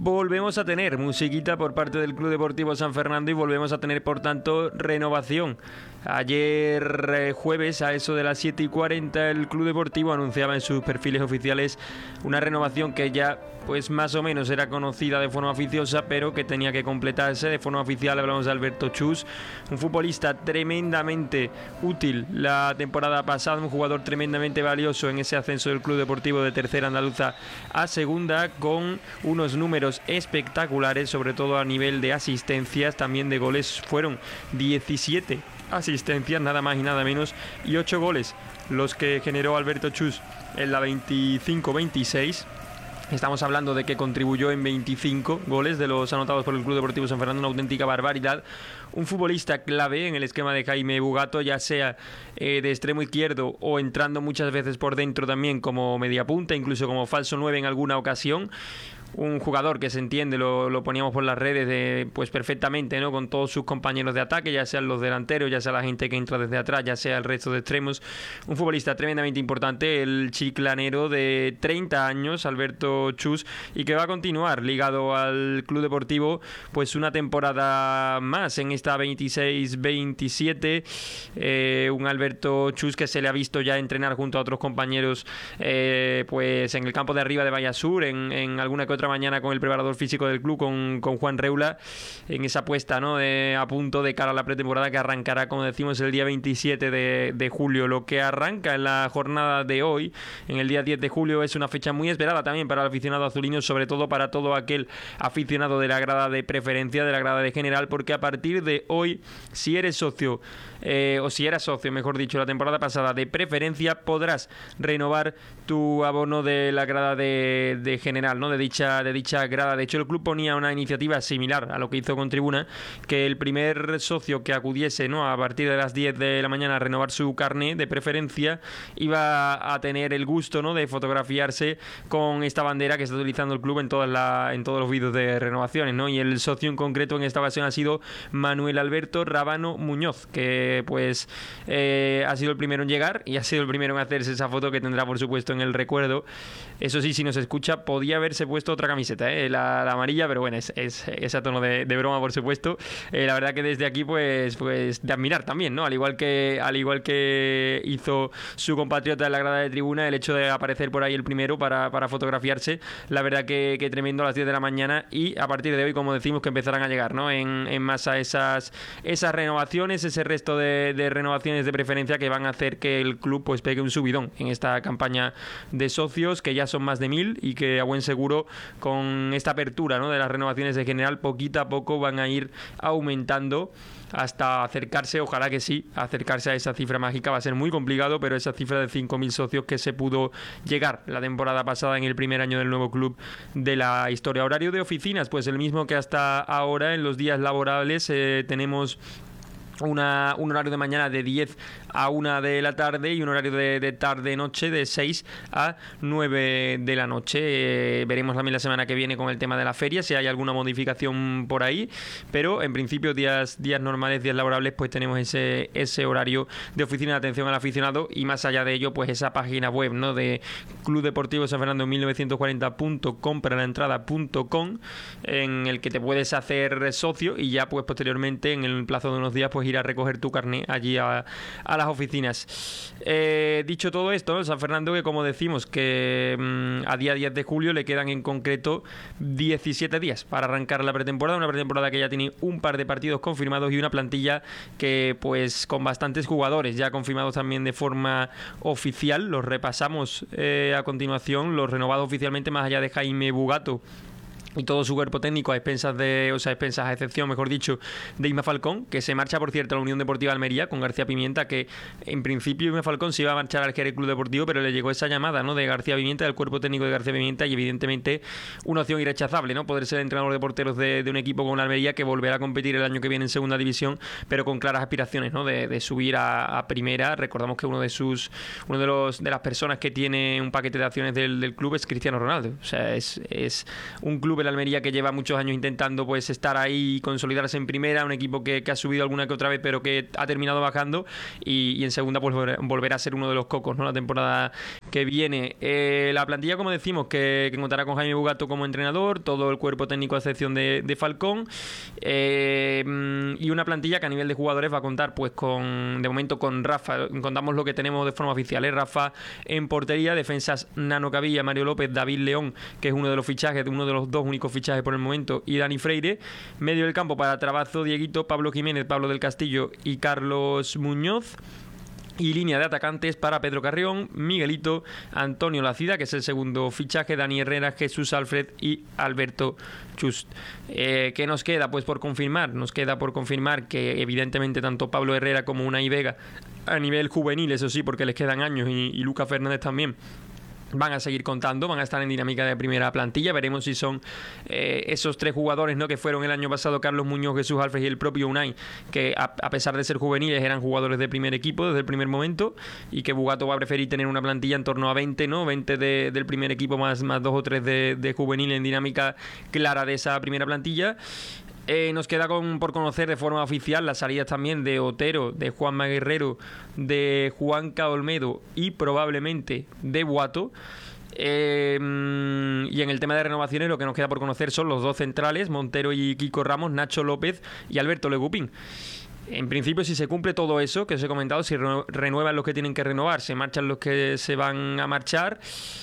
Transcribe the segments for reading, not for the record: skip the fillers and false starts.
Volvemos a tener musiquita por parte del Club Deportivo San Fernando y volvemos a tener, por tanto, renovación. Ayer jueves, a eso de las 7:40, el Club Deportivo anunciaba en sus perfiles oficiales una renovación que ya, pues más o menos era conocida de forma oficiosa, pero que tenía que completarse de forma oficial. Hablamos de Alberto Chus, un futbolista tremendamente útil la temporada pasada, un jugador tremendamente valioso en ese ascenso del Club Deportivo de tercera andaluza a segunda, con unos números espectaculares, sobre todo a nivel de asistencias, también de goles. Fueron 17 asistencias, nada más y nada menos, y 8 goles los que generó Alberto Chus en la 25-26. Estamos hablando de que contribuyó en 25 goles de los anotados por el Club Deportivo San Fernando, una auténtica barbaridad. Un futbolista clave en el esquema de Jaime Bugato, ya sea de extremo izquierdo o entrando muchas veces por dentro también como mediapunta, incluso como falso 9 en alguna ocasión. Un jugador que se entiende, lo poníamos por las redes pues perfectamente, ¿no? Con todos sus compañeros de ataque, ya sean los delanteros, ya sea la gente que entra desde atrás, ya sea el resto de extremos. Un futbolista tremendamente importante, el chiclanero de 30 años, Alberto Chus, y que va a continuar ligado al Club Deportivo pues una temporada más en esta 26-27. Un Alberto Chus que se le ha visto ya entrenar junto a otros compañeros pues en el campo de arriba de Vallasur, en alguna que otra mañana con el preparador físico del club, con Juan Reula, en esa puesta, ¿no? A punto de cara a la pretemporada que arrancará, como decimos, el día 27 de julio. Lo que arranca en la jornada de hoy, en el día 10 de julio, es una fecha muy esperada también para el aficionado azulino, sobre todo para todo aquel aficionado de la grada de preferencia, de la grada de general, porque a partir de hoy, si eres socio, o si eras socio, mejor dicho, la temporada pasada de preferencia, podrás renovar tu abono de la grada de general, ¿no? De dicha grada. De hecho, el club ponía una iniciativa similar a lo que hizo con Tribuna, que el primer socio que acudiese, ¿no?, a partir de las 10 de la mañana a renovar su carné de preferencia iba a tener el gusto, ¿no?, de fotografiarse con esta bandera que está utilizando el club en todos los vídeos de renovaciones, ¿no? Y el socio en concreto en esta ocasión ha sido Manuel Alberto Rábano Muñoz, que pues ha sido el primero en llegar y ha sido el primero en hacerse esa foto, que tendrá por supuesto en el recuerdo. Eso sí, si nos escucha, podía haberse puesto otra camiseta, la amarilla, pero bueno, es a tono de broma, por supuesto. La verdad que desde aquí pues de admirar también, ¿no? Al igual que hizo su compatriota en la grada de Tribuna, el hecho de aparecer por ahí el primero para fotografiarse, la verdad que tremendo a las 10 de la mañana. Y a partir de hoy, como decimos, que empezarán a llegar, ¿no?, en masa esas renovaciones, ese resto de renovaciones de preferencia que van a hacer que el club pues pegue un subidón en esta campaña de socios, que ya son más de 1000 y que a buen seguro con esta apertura, ¿no?, de las renovaciones de general, poquito a poco van a ir aumentando hasta acercarse, ojalá que sí, acercarse a esa cifra mágica. Va a ser muy complicado, pero esa cifra de 5000 socios que se pudo llegar la temporada pasada en el primer año del nuevo club de la historia. Horario de oficinas, pues el mismo que hasta ahora. En los días laborables tenemos un horario de mañana de 10 a 1 de la tarde y un horario de tarde-noche de 6 a 9 de la noche. Veremos también la semana que viene con el tema de la feria si hay alguna modificación por ahí, pero en principio días normales, días laborables, pues tenemos ese horario de oficina de atención al aficionado. Y más allá de ello, pues esa página web, ¿no?, de Club Deportivo San Fernando 1940.com, para la entrada.com, en el que te puedes hacer socio y ya pues posteriormente, en el plazo de unos días, pues ir a recoger tu carné allí a las oficinas. Dicho todo esto, ¿no?, San Fernando, que como decimos que a día 10 de julio le quedan en concreto 17 días para arrancar la pretemporada, una pretemporada que ya tiene un par de partidos confirmados y una plantilla que pues con bastantes jugadores ya confirmados también de forma oficial. Los repasamos a continuación, los renovados oficialmente, más allá de Jaime Bugato y todo su cuerpo técnico, a excepción, mejor dicho, de Isma Falcón, que se marcha, por cierto, a la Unión Deportiva Almería con García Pimienta, que en principio Isma Falcón se iba a marchar al Jerez Club Deportivo, pero le llegó esa llamada, ¿no?, de García Pimienta, del cuerpo técnico de García Pimienta, y evidentemente una opción irrechazable, ¿no?, poder ser entrenador de porteros de un equipo como la Almería, que volverá a competir el año que viene en segunda división, pero con claras aspiraciones, ¿no?, de subir a primera. Recordamos que de las personas que tiene un paquete de acciones del club es Cristiano Ronaldo. O sea, es un club, del Almería, que lleva muchos años intentando pues estar ahí y consolidarse en primera, un equipo que ha subido alguna que otra vez pero que ha terminado bajando y en segunda pues volverá a ser uno de los cocos, ¿no?, la temporada que viene. La plantilla, como decimos, que contará con Jaime Bugato como entrenador, todo el cuerpo técnico a excepción de Falcón, y una plantilla que a nivel de jugadores va a contar pues de momento con Rafa, contamos lo que tenemos de forma oficial, Rafa en portería, defensas Nano Cavilla, Mario López, David León, que es uno de los fichajes, uno de los dos únicos fichajes por el momento, y Dani Freire. Medio del campo para Trabazo, Dieguito, Pablo Jiménez, Pablo del Castillo y Carlos Muñoz. Y línea de atacantes para Pedro Carrión, Miguelito, Antonio Lacida, que es el segundo fichaje, Dani Herrera, Jesús Alfred y Alberto Chust. ¿Qué nos queda? Pues por confirmar. Nos queda por confirmar que evidentemente tanto Pablo Herrera como Unai Vega, a nivel juvenil, eso sí, porque les quedan años, y Lucas Fernández también, van a seguir contando, van a estar en dinámica de primera plantilla. Veremos si son esos tres jugadores, ¿no?, que fueron el año pasado Carlos Muñoz, Jesús Alfred y el propio Unai, que a pesar de ser juveniles eran jugadores de primer equipo desde el primer momento, y que Bugato va a preferir tener una plantilla en torno a 20, ¿no? 20 del primer equipo más 2 o 3 de juvenil en dinámica clara de esa primera plantilla. Nos queda por conocer de forma oficial las salidas también de Otero, de Juanma Guerrero, de Juanca Olmedo y probablemente de Bugato. Y en el tema de renovaciones lo que nos queda por conocer son los dos centrales, Montero y Kiko Ramos, Nacho López y Alberto Legupín. En principio, si se cumple todo eso que os he comentado, si renuevan los que tienen que renovar, se marchan los que se van a marchar,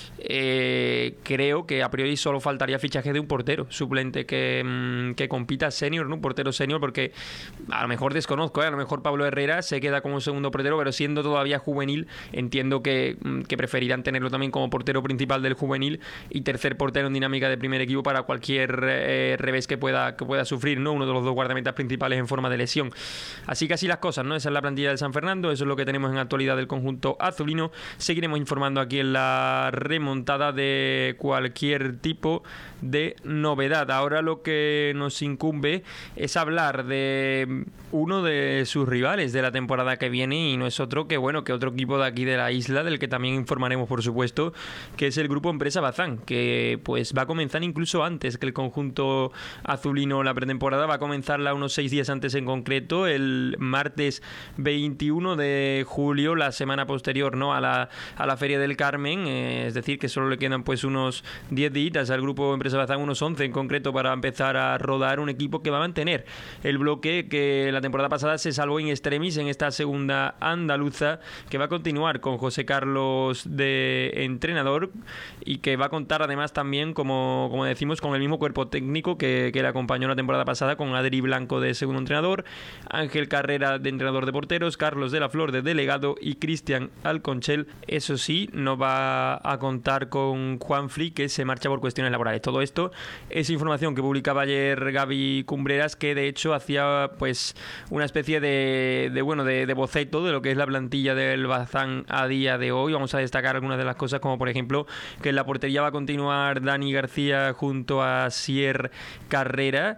creo que a priori solo faltaría fichaje de un portero suplente que compita senior, ¿no? Un portero senior, porque a lo mejor desconozco, a lo mejor Pablo Herrera se queda como segundo portero, pero siendo todavía juvenil, entiendo que preferirán tenerlo también como portero principal del juvenil y tercer portero en dinámica de primer equipo para cualquier revés que pueda sufrir, ¿no? Uno de los dos guardametas principales en forma de lesión. Así que así las cosas, ¿no? Esa es la plantilla del San Fernando, eso es lo que tenemos en actualidad del conjunto azulino. Seguiremos informando aquí en la remontada de cualquier tipo de novedad. Ahora lo que nos incumbe es hablar de uno de sus rivales de la temporada que viene, y no es otro que otro equipo de aquí de la isla, del que también informaremos por supuesto, que es el Grupo Empresa Bazán, que pues va a comenzar incluso antes que el conjunto azulino la pretemporada, va a comenzarla unos 6 días antes en concreto, el martes 21 de julio, la semana posterior, ¿no?, a la Feria del Carmen, es decir, que solo le quedan pues unos 10 días al Grupo Empresa Bazán, unos 11 en concreto, para empezar a rodar un equipo que va a mantener el bloque que la temporada pasada se salvó in extremis en esta segunda andaluza, que va a continuar con José Carlos de entrenador y que va a contar además también, como decimos, con el mismo cuerpo técnico que le acompañó la temporada pasada, con Adri Blanco de segundo entrenador, Ángel Carrera de entrenador de porteros, Carlos de la Flor de delegado y Cristian Alconchel, eso sí, no va a contar con Juan Fli, que se marcha por cuestiones laborales. Todo esto es información que publicaba ayer Gaby Cumbreras, que de hecho hacía pues una especie de boceto de lo que es la plantilla del Bazán a día de hoy. Vamos a destacar algunas de las cosas, como por ejemplo que en la portería va a continuar Dani García junto a Sier Carrera.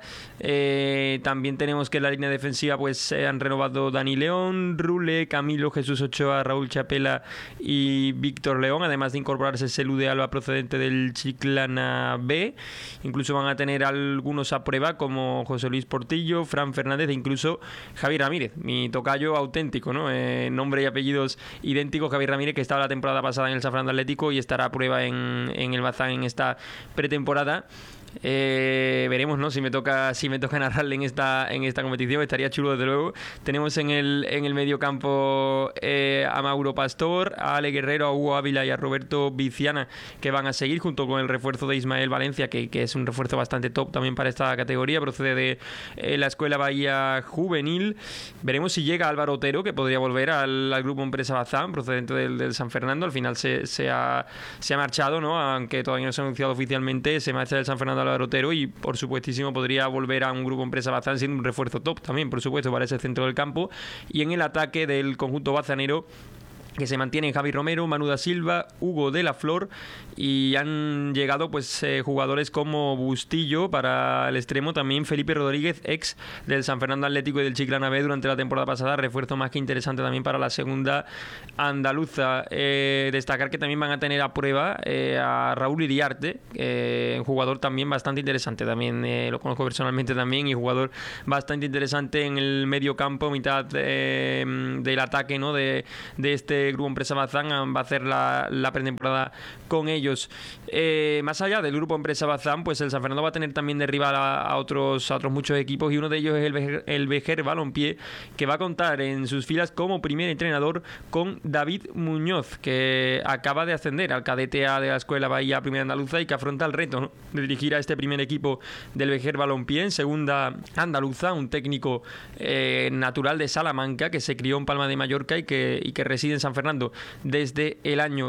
También tenemos que en la línea defensiva pues han renovado Dani León, Rule, Camilo, Jesús Ochoa, Raúl Chapela y Víctor León, además de incorporarse Celu de Alba procedente del Chiclana B. Incluso van a tener algunos a prueba como José Luis Portillo, Fran Fernández e incluso Javi Ramírez, mi tocayo auténtico, ¿no? Nombre y apellidos idénticos. Javi Ramírez, que estaba la temporada pasada en el San Fernando Atlético y estará a prueba en el Bazán en esta pretemporada. Veremos, ¿no?, si me toca narrarle en esta competición. Estaría chulo, desde luego. Tenemos en el medio campo a Mauro Pastor, a Ale Guerrero, a Hugo Ávila y a Roberto Viciana, que van a seguir junto con el refuerzo de Ismael Valencia, que es un refuerzo bastante top también para esta categoría, procede de la Escuela Bahía Juvenil. Veremos si llega Álvaro Otero, que podría volver al Grupo Empresa Bazán, procedente del San Fernando. Al final se ha marchado, ¿no?, aunque todavía no se ha anunciado oficialmente, se marcha del San Fernando Álvaro Otero, y por supuestísimo podría volver a un Grupo Empresa Bazán siendo un refuerzo top también, por supuesto, para ese centro del campo. Y en el ataque del conjunto bazanero que se mantienen Javi Romero, Manu da Silva, Hugo de la Flor, y han llegado pues jugadores como Bustillo para el extremo, también Felipe Rodríguez, ex del San Fernando Atlético y del Chiclana B durante la temporada pasada, refuerzo más que interesante también para la segunda andaluza. Destacar que también van a tener a prueba a Raúl Iriarte, un jugador también bastante interesante, también lo conozco personalmente también, y jugador bastante interesante en el medio campo, mitad del ataque, ¿no? de este Grupo Empresa Bazán. Va a hacer la pretemporada con ellos. Más allá del Grupo Empresa Bazán, pues el San Fernando va a tener también de rival a otros muchos equipos, y uno de ellos es el Vejer Balompié, que va a contar en sus filas como primer entrenador con David Muñoz, que acaba de ascender al cadete A de la Escuela Bahía Primera Andaluza y que afronta el reto, ¿no?, de dirigir a este primer equipo del Vejer Balompié en segunda andaluza, un técnico natural de Salamanca que se crió en Palma de Mallorca y que reside en San Fernando desde el año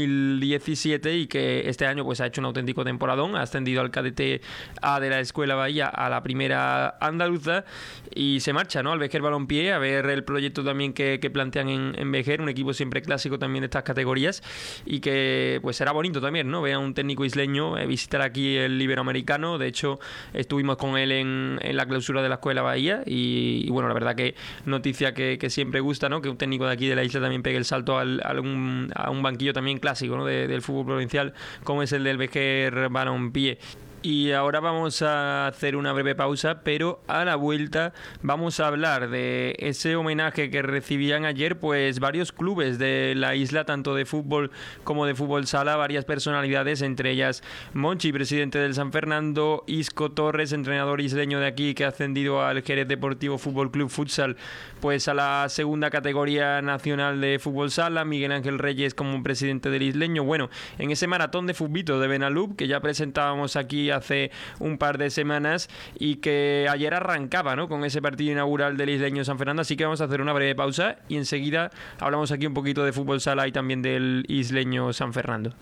2017, y que este año pues ha hecho un auténtico temporadón, ha ascendido al cadete A de la Escuela Bahía a la primera andaluza, y se marcha, ¿no?, al Vejer Balompié a ver el proyecto también que plantean en Vejer, un equipo siempre clásico también de estas categorías, y que pues será bonito también, ¿no?, ver a un técnico isleño visitar aquí el Iberoamericano. De hecho estuvimos con él en la clausura de la Escuela Bahía, y bueno, la verdad que noticia que siempre gusta, ¿no?, que un técnico de aquí de la isla también pegue el salto a un banquillo también clásico, ¿no?, del fútbol provincial, como es el del Vejer Balompié. Y ahora vamos a hacer una breve pausa, pero a la vuelta vamos a hablar de ese homenaje que recibían ayer pues varios clubes de la isla, tanto de fútbol como de fútbol sala, varias personalidades, entre ellas Monchi, presidente del San Fernando, Isco Torres, entrenador isleño de aquí que ha ascendido al Jerez Deportivo Fútbol Club Futsal pues a la segunda categoría nacional de fútbol sala, Miguel Ángel Reyes como presidente del isleño. Bueno, en ese maratón de futbito de Benalub que ya presentábamos aquí hace un par de semanas y que ayer arrancaba, ¿no?, con ese partido inaugural del isleño San Fernando. Así que vamos a hacer una breve pausa y enseguida hablamos aquí un poquito de fútbol sala y también del isleño San Fernando.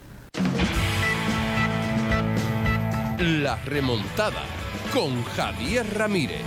La remontada con Javier Ramírez.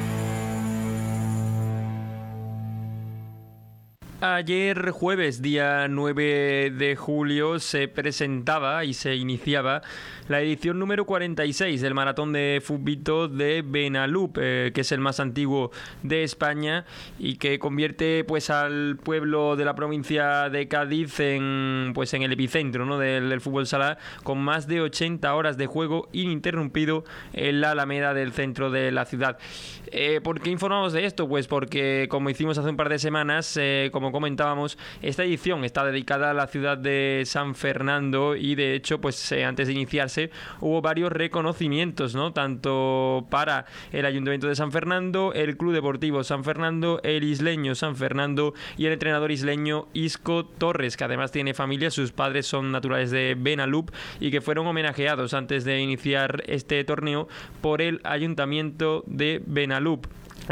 Ayer jueves, día 9 de julio, se presentaba y se iniciaba la edición número 46 del maratón de futbito de Benalub, que es el más antiguo de España y que convierte pues al pueblo de la provincia de Cádiz en el epicentro, ¿no?, del fútbol sala, con más de 80 horas de juego ininterrumpido en la Alameda del centro de la ciudad. ¿Por qué informamos de esto? Pues porque, como hicimos hace un par de semanas, como comentábamos, esta edición está dedicada a la ciudad de San Fernando y de hecho pues antes de iniciarse hubo varios reconocimientos, ¿no?, tanto para el Ayuntamiento de San Fernando, el Club Deportivo San Fernando, el isleño San Fernando y el entrenador isleño Isco Torres, que además tiene familia, sus padres son naturales de Benalub y que fueron homenajeados antes de iniciar este torneo por el Ayuntamiento de Benalub.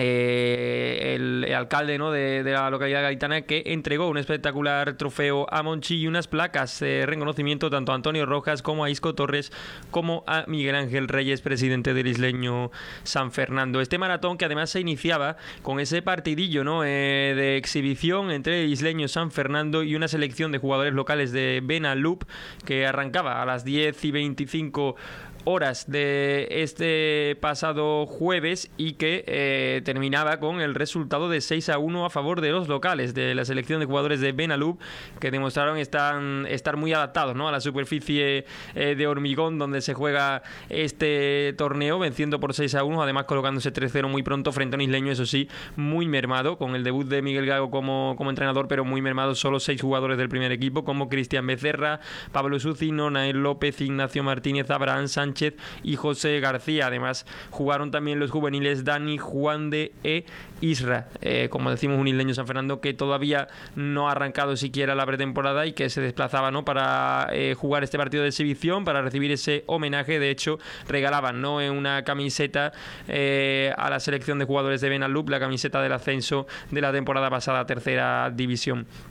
El alcalde, ¿no?, de la localidad gaditana, que entregó un espectacular trofeo a Monchi y unas placas de reconocimiento tanto a Antonio Rojas como a Isco Torres como a Miguel Ángel Reyes, presidente del isleño San Fernando. Este maratón que además se iniciaba con ese partidillo, ¿no?, de exhibición entre el isleño San Fernando y una selección de jugadores locales de Benalub, que arrancaba a las 10:25 horas de este pasado jueves y que terminaba con el resultado de 6-1 a favor de los locales de la selección de jugadores de Benalub, que demostraron estar muy adaptados, ¿no?, a la superficie de hormigón donde se juega este torneo, venciendo por 6-1, además colocándose 3-0 muy pronto frente a un isleño, eso sí, muy mermado, con el debut de Miguel Gago como entrenador, pero muy mermado, solo 6 jugadores del primer equipo, como Cristian Becerra, Pablo Sucino, Nael López, Ignacio Martínez, Abraham Sánchez y José García. Además jugaron también los juveniles Dani, Juan de Isra, como decimos, un isleño San Fernando que todavía no ha arrancado siquiera la pretemporada y que se desplazaba, ¿no?, para jugar este partido de exhibición, para recibir ese homenaje. De hecho regalaban, ¿no?, en una camiseta a la selección de jugadores de Benalub, la camiseta del ascenso de la temporada pasada a tercera división.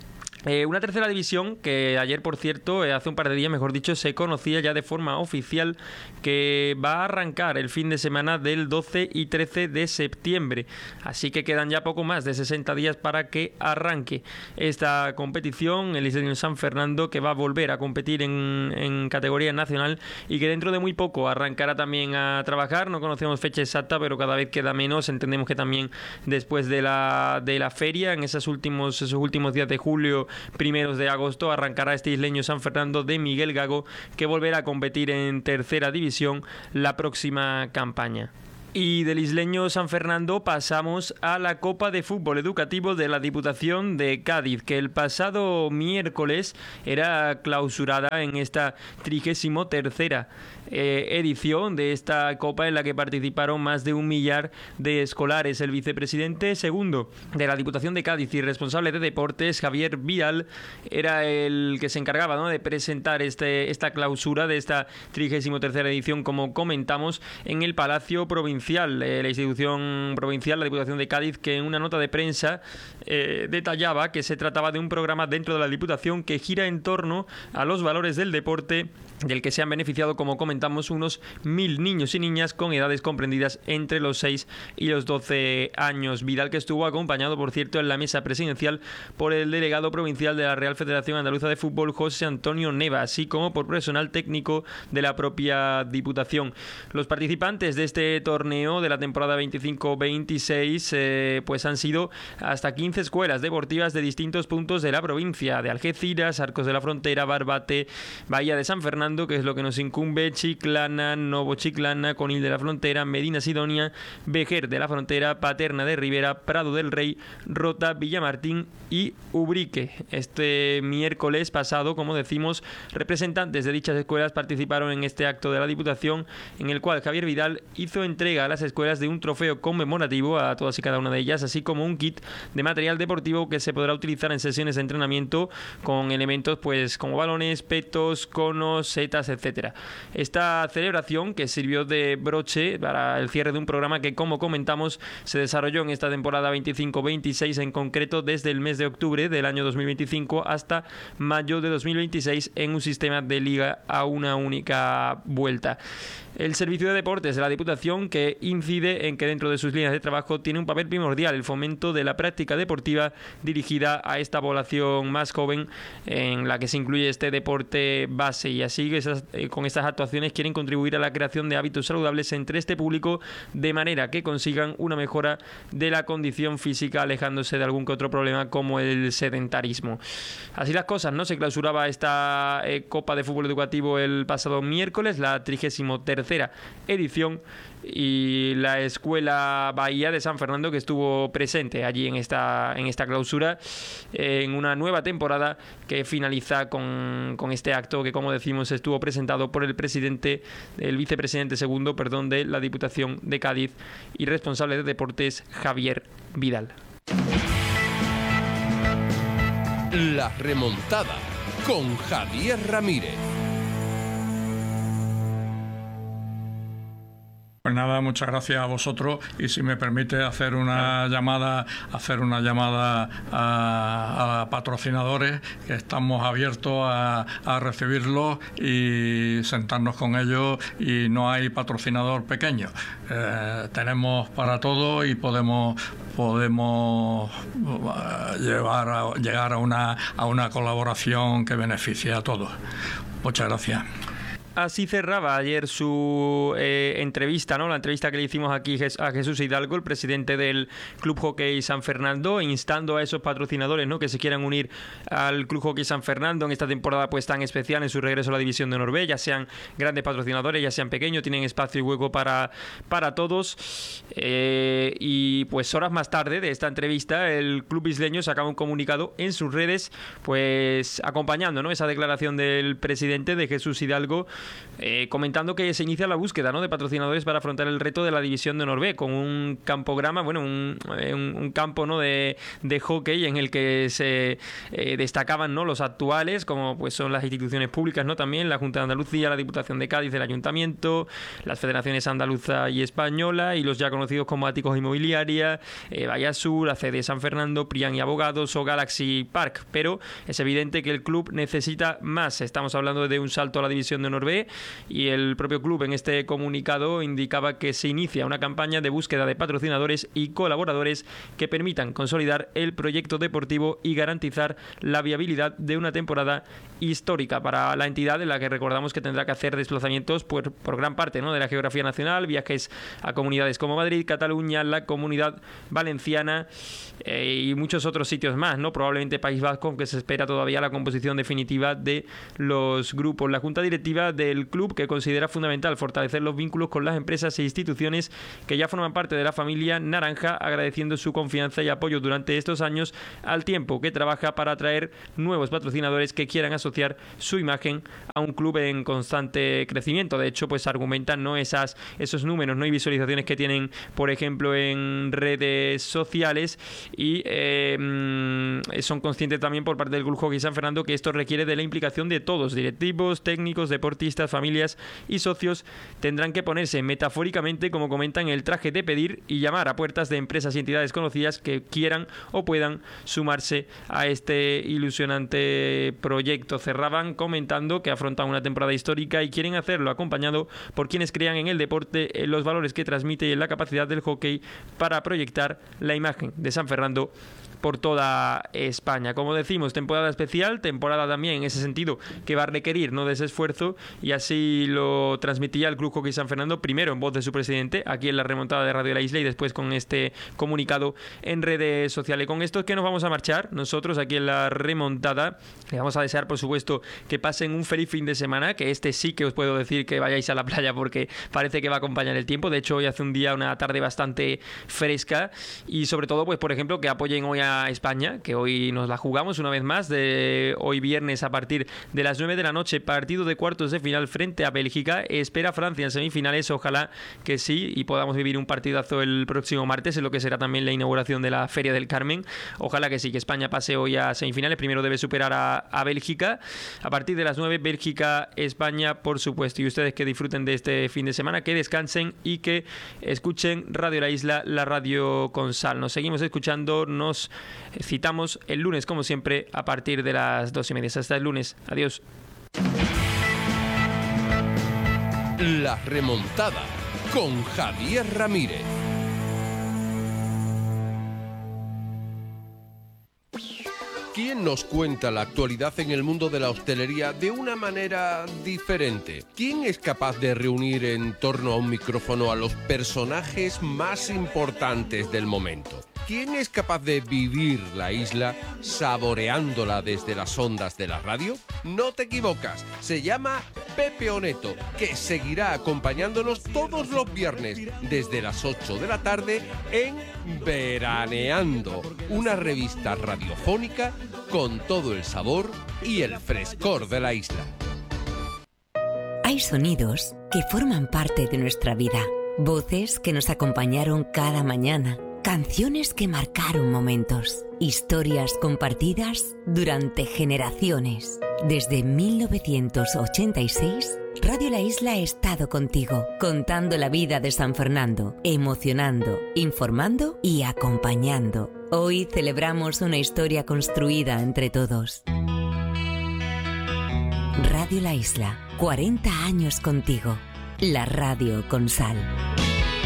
Una tercera división que ayer, por cierto, hace un par de días, mejor dicho, se conocía ya de forma oficial que va a arrancar el fin de semana del 12 y 13 de septiembre. Así que quedan ya poco más de 60 días para que arranque esta competición. El Isleño San Fernando, que va a volver a competir en categoría nacional y que dentro de muy poco arrancará también a trabajar. No conocemos fecha exacta, pero cada vez queda menos. Entendemos que también después de la feria, en esos últimos días de julio, primeros de agosto, arrancará este Isleño San Fernando de Miguel Gago, que volverá a competir en tercera división la próxima campaña. Y del Isleño San Fernando pasamos a la Copa de Fútbol Educativo de la Diputación de Cádiz, que el pasado miércoles era clausurada en esta 33ª edición de esta Copa, en la que participaron más de 1 millar de escolares. El vicepresidente segundo de la Diputación de Cádiz y responsable de deportes, Javier Vidal, era el que se encargaba, ¿no?, de presentar esta clausura de esta 33ª edición, como comentamos, en el Palacio Provincial, la institución provincial, la Diputación de Cádiz, que en una nota de prensa detallaba que se trataba de un programa dentro de la Diputación que gira en torno a los valores del deporte, del que se han beneficiado, como comentamos, unos 1.000 niños y niñas con edades comprendidas entre los 6 y los 12 años. Vidal, que estuvo acompañado, por cierto, en la mesa presidencial por el delegado provincial de la Real Federación Andaluza de Fútbol, José Antonio Neva, así como por personal técnico de la propia Diputación. Los participantes de este torneo de la temporada 25-26 pues han sido hasta 15 escuelas deportivas de distintos puntos de la provincia: de Algeciras, Arcos de la Frontera, Barbate, Bahía de San Fernando, que es lo que nos incumbe, Chiclana, Novo Chiclana, Conil de la Frontera, Medina Sidonia, Vejer de la Frontera, Paterna de Ribera, Prado del Rey, Rota, Villamartín y Ubrique. Este miércoles pasado, como decimos, representantes de dichas escuelas participaron en este acto de la Diputación, en el cual Javier Vidal hizo entrega a las escuelas de un trofeo conmemorativo a todas y cada una de ellas, así como un kit de material deportivo que se podrá utilizar en sesiones de entrenamiento, con elementos pues como balones, petos, conos, setas, etcétera. Esta celebración, que sirvió de broche para el cierre de un programa que, como comentamos, se desarrolló en esta temporada 25-26, en concreto desde el mes de octubre del año 2025 hasta mayo de 2026, en un sistema de liga a una única vuelta. El Servicio de Deportes de la Diputación, que incide en que dentro de sus líneas de trabajo tiene un papel primordial el fomento de la práctica deportiva dirigida a esta población más joven, en la que se incluye este deporte base, y así con estas actuaciones quieren contribuir a la creación de hábitos saludables entre este público, de manera que consigan una mejora de la condición física, alejándose de algún que otro problema como el sedentarismo. Así las cosas, ¿no? Se clausuraba esta Copa de Fútbol Educativo el pasado miércoles, la 33ª edición, y la Escuela Bahía de San Fernando, que estuvo presente allí en esta clausura, en una nueva temporada que finaliza con este acto que, como decimos, estuvo presentado por el vicepresidente segundo, de la Diputación de Cádiz y responsable de deportes, Javier Vidal. La remontada con Javier Ramírez. Pues nada, muchas gracias a vosotros, y si me permite hacer una llamada a patrocinadores, que estamos abiertos a recibirlos y sentarnos con ellos, y no hay patrocinador pequeño. Tenemos para todo y podemos llegar a una colaboración que beneficie a todos. Muchas gracias. Así cerraba ayer su entrevista, ¿no? La entrevista que le hicimos aquí a Jesús Hidalgo, el presidente del Club Hockey San Fernando, instando a esos patrocinadores, ¿no?, que se quieran unir al Club Hockey San Fernando en esta temporada pues tan especial, en su regreso a la División de Honor, ya sean grandes patrocinadores, ya sean pequeños, tienen espacio y hueco para todos. Y pues horas más tarde de esta entrevista, el Club Isleño sacaba un comunicado en sus redes, pues acompañando, ¿no?, esa declaración del presidente, de Jesús Hidalgo, comentando que se inicia la búsqueda, ¿no?, de patrocinadores para afrontar el reto de la división de honor B, con un campograma, bueno, un campo, ¿no?, de hockey en el que se destacaban, ¿no?, los actuales, como pues son las instituciones públicas, ¿no?, también la Junta de Andalucía, la Diputación de Cádiz, el Ayuntamiento, las federaciones andaluza y española, y los ya conocidos como Áticos Inmobiliaria, Vallasur, ACD San Fernando, Prian y Abogados o Galaxy Park. Pero es evidente que el club necesita más. Estamos hablando de un salto a la división de honor B, y el propio club en este comunicado indicaba que se inicia una campaña de búsqueda de patrocinadores y colaboradores que permitan consolidar el proyecto deportivo y garantizar la viabilidad de una temporada histórica para la entidad, en la que recordamos que tendrá que hacer desplazamientos por gran parte, ¿no?, de la geografía nacional, viajes a comunidades como Madrid, Cataluña, la Comunidad Valenciana y muchos otros sitios más, ¿no? Probablemente País Vasco, aunque se espera todavía la composición definitiva de los grupos. La Junta Directiva del club, que considera fundamental fortalecer los vínculos con las empresas e instituciones que ya forman parte de la familia naranja, agradeciendo su confianza y apoyo durante estos años, al tiempo que trabaja para atraer nuevos patrocinadores que quieran asociar su imagen a un club en constante crecimiento. De hecho, pues argumentan, ¿no?, esos números, ¿no?, y visualizaciones que tienen, por ejemplo, en redes sociales, y son conscientes también por parte del Club Hockey San Fernando que esto requiere de la implicación de todos, directivos, técnicos, deportistas, familias y socios. Tendrán que ponerse metafóricamente, como comentan, el traje de pedir y llamar a puertas de empresas y entidades conocidas que quieran o puedan sumarse a este ilusionante proyecto. Cerraban comentando que afrontan una temporada histórica y quieren hacerlo acompañado por quienes crean en el deporte, en los valores que transmite y en la capacidad del hockey para proyectar la imagen de San Fernando por toda España. Como decimos, temporada especial, temporada también en ese sentido que va a requerir, ¿no?, de ese esfuerzo, y así lo transmitía el Club Hockey San Fernando, primero en voz de su presidente, aquí en la remontada de Radio La Isla, y después con este comunicado en redes sociales. Con esto es que nos vamos a marchar nosotros aquí en la remontada. Le vamos a desear, por supuesto, que pasen un feliz fin de semana, que este sí que os puedo decir que vayáis a la playa, porque parece que va a acompañar el tiempo. De hecho, hoy hace un día, una tarde bastante fresca, y sobre todo, pues por ejemplo, que apoyen hoy a España, que hoy nos la jugamos una vez más, de hoy viernes a partir de las 9 de la noche, partido de cuartos de final frente a Bélgica. Espera Francia en semifinales, ojalá que sí, y podamos vivir un partidazo el próximo martes, en lo que será también la inauguración de la Feria del Carmen. Ojalá que sí, que España pase hoy a semifinales. Primero debe superar a Bélgica. A partir de las 9, Bélgica, España, por supuesto. Y ustedes que disfruten de este fin de semana, que descansen y que escuchen Radio La Isla, la radio con sal. Nos seguimos escuchando, nos citamos el lunes, como siempre, a partir de las 2:30. Hasta el lunes. Adiós. La remontada con Javier Ramírez. ¿Quién nos cuenta la actualidad en el mundo de la hostelería de una manera diferente? ¿Quién es capaz de reunir en torno a un micrófono a los personajes más importantes del momento? ¿Quién es capaz de vivir la isla saboreándola desde las ondas de la radio? No te equivocas, se llama Pepe Oneto, que seguirá acompañándonos todos los viernes desde las 8 de la tarde en Veraneando, una revista radiofónica con todo el sabor y el frescor de la isla. Hay sonidos que forman parte de nuestra vida, voces que nos acompañaron cada mañana, canciones que marcaron momentos, historias compartidas durante generaciones. Desde 1986, Radio La Isla ha estado contigo, contando la vida de San Fernando, emocionando, informando y acompañando. Hoy celebramos una historia construida entre todos. Radio La Isla, 40 años contigo. La radio con sal.